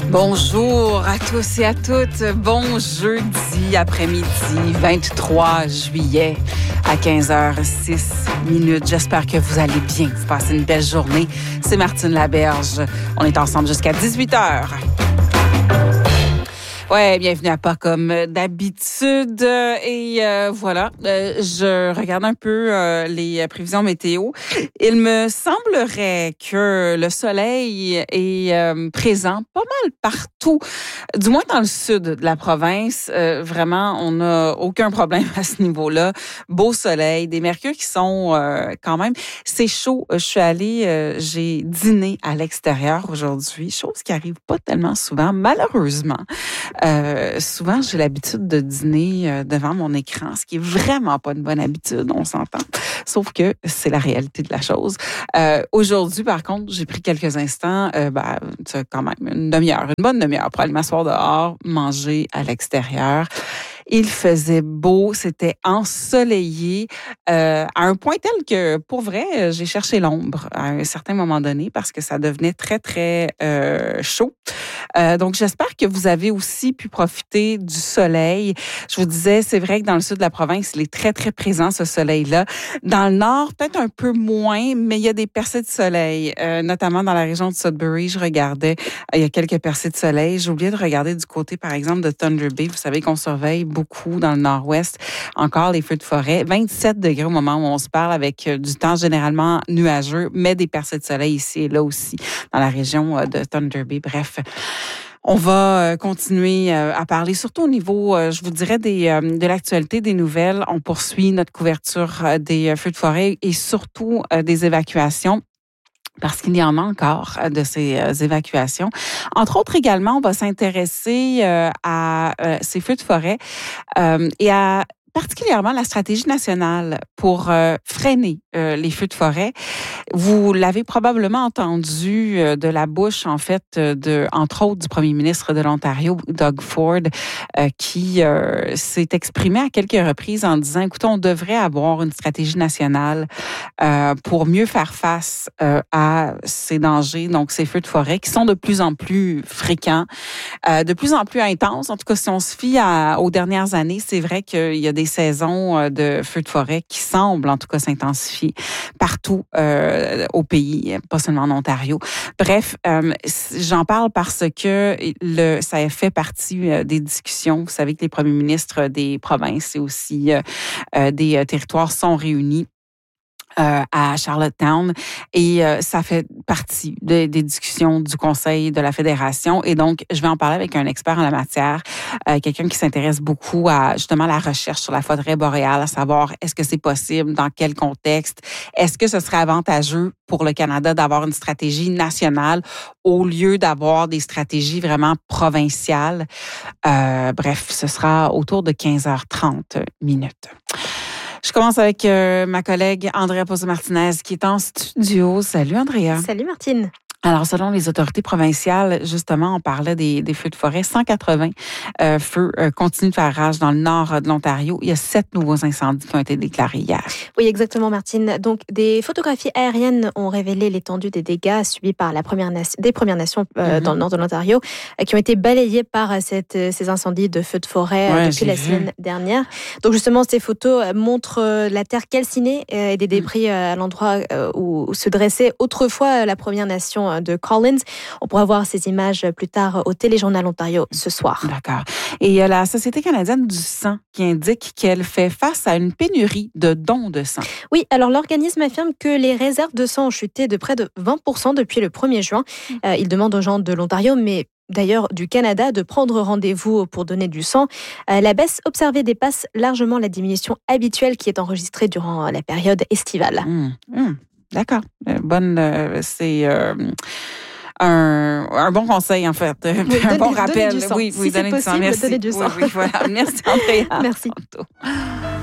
Bonjour à tous et à toutes. Bon jeudi après-midi, 23 juillet à 15h06. J'espère que vous allez bien. Vous passez une belle journée. C'est Martine Laberge. On est ensemble jusqu'à 18h. Ouais, bienvenue à Pas comme d'habitude. Et voilà, je regarde un peu les prévisions météo. Il me semblerait que le soleil est présent pas mal partout, du moins dans le sud de la province. Vraiment, on n'a aucun problème à ce niveau-là. Beau soleil, des mercures qui sont quand même... C'est chaud. Je suis allée, j'ai dîné à l'extérieur aujourd'hui, chose qui arrive pas tellement souvent, malheureusement. Souvent, j'ai l'habitude de dîner devant mon écran, ce qui est vraiment pas une bonne habitude, on s'entend. Sauf que c'est la réalité de la chose. Aujourd'hui, par contre, j'ai pris quelques instants, quand même une bonne demi-heure pour aller m'asseoir dehors, manger à l'extérieur. Il faisait beau, c'était ensoleillé, à un point tel que, pour vrai, j'ai cherché l'ombre à un certain moment donné parce que ça devenait très, très chaud. Donc, j'espère que vous avez aussi pu profiter du soleil. Je vous disais, c'est vrai que dans le sud de la province, il est très, très présent, ce soleil-là. Dans le nord, peut-être un peu moins, mais il y a des percées de soleil, notamment dans la région de Sudbury. Je regardais, il y a quelques percées de soleil. J'ai oublié de regarder du côté, par exemple, de Thunder Bay. Vous savez qu'on surveille beaucoup dans le nord-ouest. Encore les feux de forêt. 27 degrés au moment où on se parle, avec du temps généralement nuageux, mais des percées de soleil ici et là aussi, dans la région de Thunder Bay. Bref, on va continuer à parler, surtout au niveau, je vous dirais, de l'actualité, des nouvelles. On poursuit notre couverture des feux de forêt et surtout des évacuations, parce qu'il y en a encore de ces évacuations. Entre autres, également, on va s'intéresser à ces feux de forêt et à particulièrement la stratégie nationale pour freiner les feux de forêt. Vous l'avez probablement entendu de la bouche, en fait, entre autres, du premier ministre de l'Ontario, Doug Ford, qui s'est exprimé à quelques reprises en disant, écoutez, on devrait avoir une stratégie nationale pour mieux faire face à ces dangers, donc ces feux de forêt qui sont de plus en plus fréquents, de plus en plus intenses. En tout cas, si on se fie aux dernières années, c'est vrai qu'il y a des saisons de feux de forêt qui semblent en tout cas s'intensifier partout au pays, pas seulement en Ontario. Bref, j'en parle parce que ça fait partie des discussions. Vous savez que les premiers ministres des provinces et aussi des territoires sont réunis à Charlottetown et ça fait partie des discussions du Conseil de la Fédération et donc je vais en parler avec un expert en la matière, quelqu'un qui s'intéresse beaucoup à justement la recherche sur la forêt boréale, à savoir est-ce que c'est possible, dans quel contexte, est-ce que ce serait avantageux pour le Canada d'avoir une stratégie nationale au lieu d'avoir des stratégies vraiment provinciales. Bref, ce sera autour de 15h30. Je commence avec ma collègue Andrea Pozzo-Martinez qui est en studio. Salut Andrea. Salut Martine. Alors, selon les autorités provinciales, justement, on parlait des feux de forêt. 180 feux continuent de faire rage dans le nord de l'Ontario. Il y a 7 nouveaux incendies qui ont été déclarés hier. Oui, exactement, Martine. Donc, des photographies aériennes ont révélé l'étendue des dégâts subis par des Premières Nations dans le nord de l'Ontario, qui ont été balayées par ces incendies de feux de forêt depuis la semaine dernière. Donc, justement, ces photos montrent la terre calcinée et des débris à l'endroit où se dressait autrefois la Première Nation de Collins. On pourra voir ces images plus tard au Téléjournal Ontario ce soir. D'accord. Et il y a la Société canadienne du sang qui indique qu'elle fait face à une pénurie de dons de sang. Oui, alors l'organisme affirme que les réserves de sang ont chuté de près de 20% depuis le 1er juin. Il demande aux gens de l'Ontario, mais d'ailleurs du Canada, de prendre rendez-vous pour donner du sang. La baisse observée dépasse largement la diminution habituelle qui est enregistrée durant la période estivale. D'accord. C'est un bon conseil, en fait. Un bon rappel. Donner du sang. Oui, si donner c'est du sang. Possible, Merci. donner du sang. Oui, voilà. Merci, Andrea. Merci.